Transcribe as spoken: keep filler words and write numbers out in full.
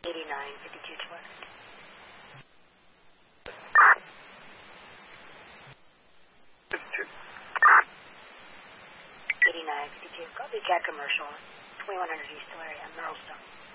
eighty-nine fifty-two twenty. eighty-nine fifty-two. Copy cat commercial. twenty-one hundred East Area, Merlestone.